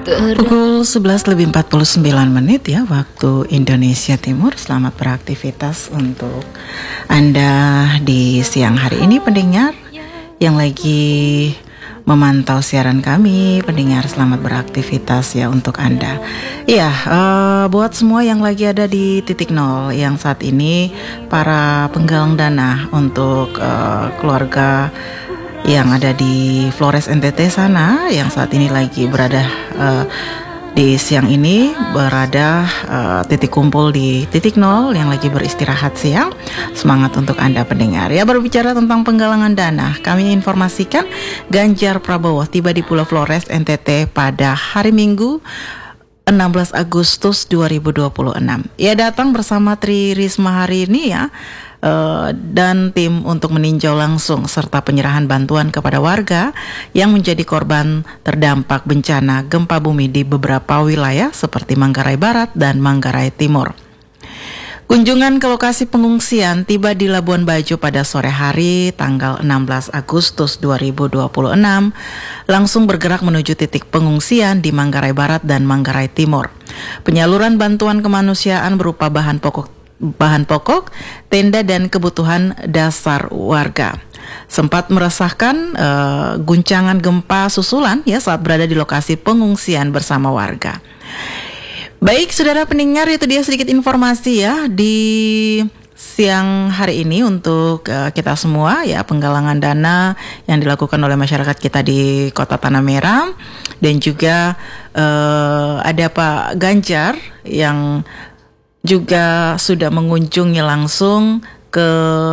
Pukul 11:49 ya waktu Indonesia Timur. Selamat beraktivitas untuk Anda di siang hari ini, pendengar yang lagi memantau siaran kami. Pendengar, selamat beraktivitas ya untuk Anda. Iya, buat semua yang lagi ada di titik nol, yang saat ini para penggalang dana untuk keluarga yang ada di Flores NTT sana, yang saat ini lagi berada di siang ini berada titik kumpul di titik nol, yang lagi beristirahat siang. Semangat untuk Anda pendengar. Ya, berbicara tentang penggalangan dana, kami informasikan Ganjar Prabowo tiba di Pulau Flores NTT pada hari Minggu 16 Agustus 2026. Ia datang bersama Tri Risma hari ini ya, dan tim untuk meninjau langsung serta penyerahan bantuan kepada warga yang menjadi korban terdampak bencana gempa bumi di beberapa wilayah seperti Manggarai Barat dan Manggarai Timur. Kunjungan ke lokasi pengungsian tiba di Labuan Bajo pada sore hari tanggal 16 Agustus 2026, langsung bergerak menuju titik pengungsian di Manggarai Barat dan Manggarai Timur. Penyaluran bantuan kemanusiaan berupa bahan pokok, tenda dan kebutuhan dasar warga. Sempat meresahkan guncangan gempa susulan ya saat berada di lokasi pengungsian bersama warga. Baik, saudara pendengar, itu dia sedikit informasi ya di siang hari ini untuk kita semua ya, penggalangan dana yang dilakukan oleh masyarakat kita di Kota Tanah Merah, dan juga ada Pak Ganjar yang juga sudah mengunjungi langsung ke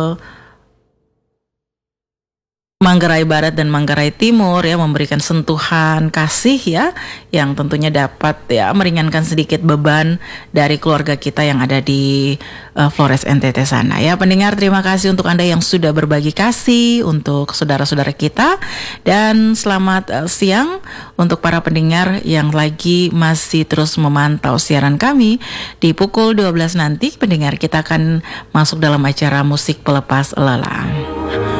Manggarai Barat dan Manggarai Timur ya, memberikan sentuhan kasih ya, yang tentunya dapat ya meringankan sedikit beban dari keluarga kita yang ada di Flores NTT sana ya. Pendengar, terima kasih untuk Anda yang sudah berbagi kasih untuk saudara-saudara kita, dan selamat siang untuk para pendengar yang lagi masih terus memantau siaran kami. Di pukul 12 nanti pendengar, kita akan masuk dalam acara musik pelepas lelah.